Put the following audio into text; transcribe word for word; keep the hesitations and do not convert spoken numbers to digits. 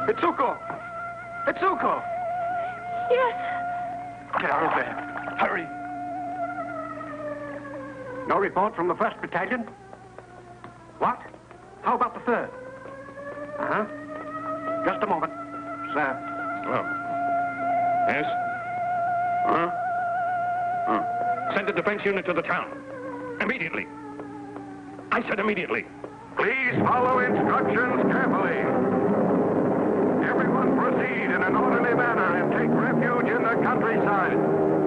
Itsuko! Itsuko! Yes. Get out of there. Hurry. No report from the first Battalion? What? How about the third? Uh-huh. Just a moment, sir. Oh. Yes? Huh? Huh. Send a defense unit to the town. Immediately. I said immediately. Please follow instructions carefully. Everyone proceed in an orderly manner and take refuge in the countryside.